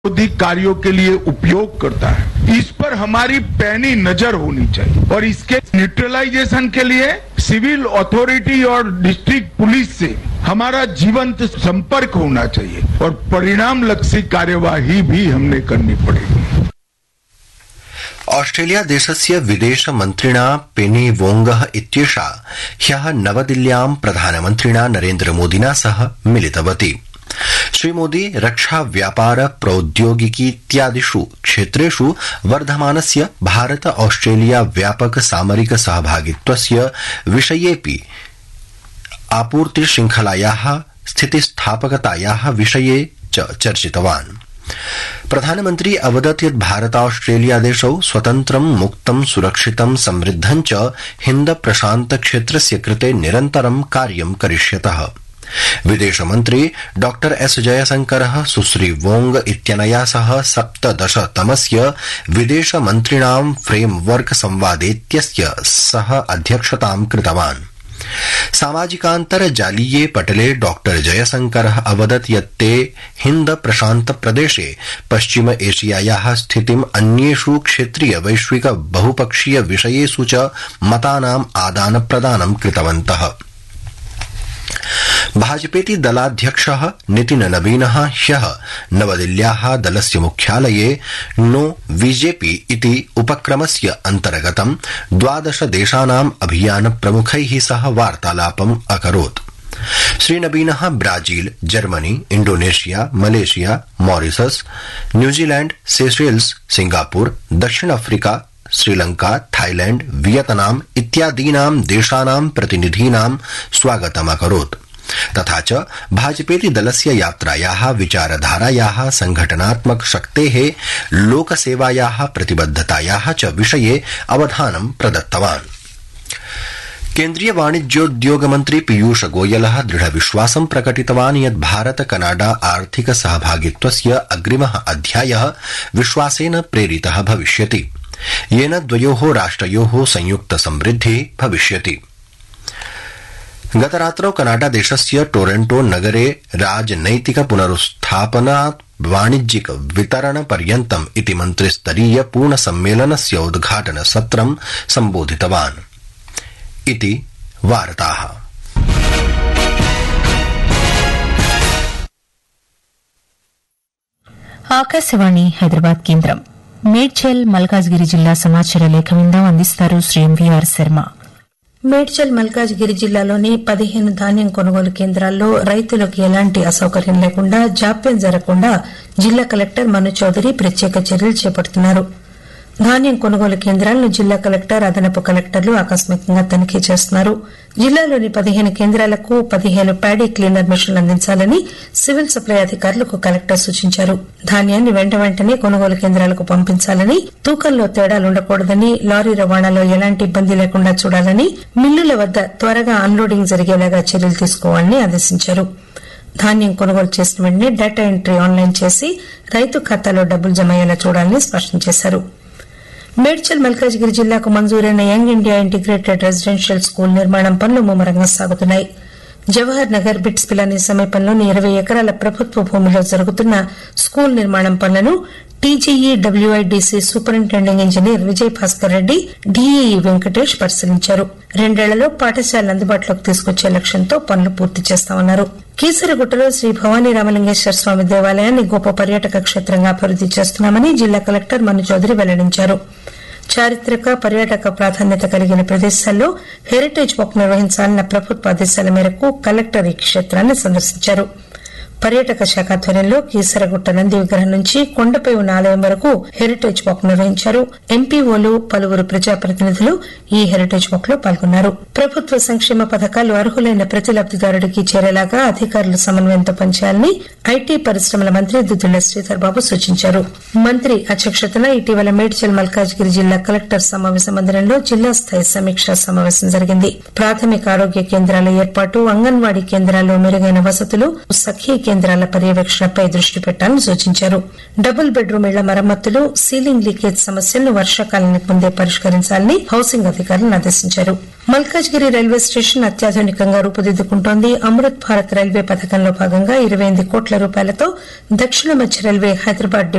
विरोधी कार्यों के लिए उपयोग करता है, इस पर हमारी पैनी नजर होनी चाहिए और इसके न्यूट्रलाइजेशन के लिए सिविल अथॉरिटी और डिस्ट्रिक्ट पुलिस से हमारा जीवंत संपर्क होना चाहिए और परिणाम लक्षी कार्यवाही भी हमने करनी पड़ेगी। ऑस्ट्रेलिया देशस्य विदेश मन्त्रिणा पेनी वोंगः इत्येषा ह्यः नवदिल्ल्यां प्रधानमन्त्रिणा नरेन्द्र मोदिना सह मिलितवती। श्रीमोदी रक्षा व्यापार प्रौद्योगिकी इत्यादिषु क्षेत्रेषु वर्धमानस्य भारत ऑस्ट्रेलिया व्यापक सामरिक सहभागित्वस्य विषयेऽपि आपूर्ति श्रृंखलायाः स्थितिस्थापकतायाः विषये च चर्चितवान्। प्रधानमन्त्री अवदत् यत् भारत ऑस्ट्रेलिया देशौ स्वतन्त्रं मुक्तं सुरक्षितं समृद्धं च हिन्द प्रशान्त क्षेत्रस्य कृते निरन्तरं कार्यं करिष्यतः। विदेशमन्त्री डॉ एस जयशंकरः सुश्री वोंग इत्यनया सह 17तमस्य विदेशमन्त्रिणां फ्रेमवर्क संवादेत्यस्य सह अध्यक्षतां कृतवान्। सामाजिकान्तर्जालीये पटले डॉ जयशंकरः अवदत् यत् ते हिन्द प्रशान्त प्रदेशे पश्चिम एशियायाः स्थितिम् अन्येषु क्षेत्रीय वैश्विक बहुपक्षीय विषयेषु च मतानाम् आदान प्रदानं कृतवन्तः। भाजपेति दलाध्यक्षः नितिन नवीनः ह्यः नवदिल्ल्याः दलस्य मुख्यालये नो बीजेपी इति उपक्रमस्य अन्तर्गतं 12 देशानाम् अभियान प्रमुखैः सह वार्तालापम् अकरोत्। श्रीनवीनः Brazil, Germany, Indonesia, Malaysia, Mauritius, New Zealand, Seychelles, Singapore, दक्षिण अफ्रीका, श्रीलंका, थाईलैंड, वियतनाम इत्यादीनां देशानां प्रतिनिधीनां स्वागतम् अकरोत्। तथा च भाजपेति दलस्य यात्रायाः विचारधारायाः संघटनात्मक शक्तेः लोकसेवायाः प्रतिबद्धतायाः च विषये अवधानं प्रदत्तवान्। केन्द्रीय वाणिज्योद्योग मन्त्री पीयूष गोयलः दृढविश्वासं प्रकटितवान् यत् भारत कनाडा आर्थिक सहभागित्वस्य अग्रिमः अध्यायः विश्वासेन प्रेरितः भविष्यति, येन द्वयोः राष्ट्रयोः संयुक्त समृद्धिः भविष्यति। गतरात्रौ कनाडा देशस्य टोरंटो नगरे राजनैतिक पुनरुत्थापनात् वाणिज्यिक वितरण पर्यन्तम् इति मन्त्रिस्तरीय पूर्ण सम्मेलनस्य उद्घाटन सत्रं सम्बोधितवान् इति वार्ताः। ఆకాశవాణి హైదరాబాద్ కేంద్రం మేడ్చల్ మల్కాజ్గిరి జిల్లా సమాచార లేఖ విందాం. అందిస్తారు శ్రీ ఎంవీఆర్ శర్మ. మేడ్చల్ మల్కాజ్గిరి జిల్లాలోని 15 ధాన్యం కొనుగోలు కేంద్రాల్లో రైతులకు ఎలాంటి అసౌకర్యం లేకుండా జాప్యం జరగకుండా జిల్లా కలెక్టర్ మను చౌదరి ప్రత్యేక చర్యలు చేపడుతున్నారు. ధాన్యం కొనుగోలు కేంద్రాలను జిల్లా కలెక్టర్, అదనపు కలెక్టర్లు ఆకస్మికంగా తనిఖీ చేస్తున్నారు. జిల్లాలోని 15 కేంద్రాలకు 15 ప్యాడీ క్లీనర్ మిషన్లు అందించాలని సివిల్ సప్లై అధికారులకు కలెక్టర్ సూచించారు. ధాన్యాన్ని వెంటనే కొనుగోలు కేంద్రాలకు పంపించాలని, తూకంలో తేడాలుండకూడదని, లారీ రవాణాలో ఎలాంటి ఇబ్బంది లేకుండా చూడాలని, మిల్లుల వద్ద త్వరగా అన్లోడింగ్ జరిగేలాగా చర్యలు తీసుకోవాలని ఆదేశించారు. ధాన్యం కొనుగోలు చేసిన వెంటనే డేటా ఎంట్రీ ఆన్లైన్ చేసి రైతు ఖాతాలో డబ్బులు జమ అయ్యేలా చూడాలని స్పష్టం చేశారు. మేడ్చల్ మల్కాజ్గిరి జిల్లాకు మంజూరైన young India integrated residential school నిర్మాణం పనులు ముమ్మరంగా సాగుతున్నాయి. జవహర్ నగర్ బిట్స్ పిలానీ సమీపంలోని 20 ఎకరాల ప్రభుత్వ భూమిలో జరుగుతున్న స్కూల్ నిర్మాణం పనులను టీజీఈడబ్ల్యూఐడీసీ superintending engineer Vijay Bhaskar Reddy, DEE Venkatesh పరిశీలించారు. 2 ఏళ్లలో పాఠశాలలు అందుబాటులోకి తీసుకొచ్చే లక్ష్యంతో పనులు పూర్తి చేస్తామన్నారు. కీసరగుట్టలో శ్రీ భవానీ రామలింగేశ్వర స్వామి దేవాలయాన్ని గొప్ప పర్యాటక క్షేత్రంగా అభివృద్ది చేస్తున్నామని జిల్లా కలెక్టర్ మను చౌదరి వెల్లడించారు. చారిత్రక పర్యాటక ప్రాధాన్యత కలిగిన ప్రదేశాల్లో హెరిటేజ్ వాక్ నిర్వహించాలన్న ప్రభుత్వ ఆదేశాల మేరకు కలెక్టర్ ఈ క్షేత్రాన్ని సందర్శించారు. పర్యాటక శాఖ ఆధ్వర్యంలో కీసరగుట్ట నంది విగ్రహం నుంచి కొండపై ఉన్న ఆలయం వరకు హెరిటేజ్ వాక్ నిర్వహించారు. ఎంపీఓలు, పలువురు ప్రజాప్రతినిధులు ఈ హెరిటేజ్ వాక్ లో పాల్గొన్నారు. ప్రభుత్వ సంక్షేమ పథకాలు అర్హులైన ప్రతి లబ్దిదారుడికి చేరేలాగా అధికారులు సమన్వయంతో పనిచేయాలని ఐటీ పరిశ్రమల మంత్రి దుద్దుల శ్రీధర్ బాబు సూచించారు. మంత్రి అధ్యక్షతన ఇటీవల మేడ్చల్ మల్కాజ్గిరి జిల్లా కలెక్టర్ సమావేశ మందిరంలో జిల్లా స్థాయి సమీక్షా సమావేశం జరిగింది. ప్రాథమిక ఆరోగ్య కేంద్రాల ఏర్పాటు, అంగన్వాడీ కేంద్రాల్లో మెరుగైన వసతులు, సఖీ కేంద్రాల పర్యవేక్షణపై దృష్టి పెట్టాలని సూచించారు. డబుల్ బెడ్రూమ్ ఇళ్ల మరమ్మతులు, సీలింగ్ లీకేజ్ సమస్యలను వర్షాకాలానికి ముందే పరిష్కరించాలని హౌసింగ్ అధికారులను ఆదేశించారు. Malkajgiri railway station అత్యాధునికంగా రూపుదిద్దుకుంటోంది. Amrit Bharat railway పథకంలో భాగంగా 28 కోట్ల రూపాయలతో దక్షిణ మధ్య రైల్వే హైదరాబాద్